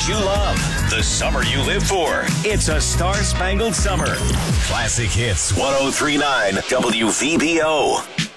you love, the summer you live for. It's a star-spangled summer. Classic Hits 103.9 WVBO.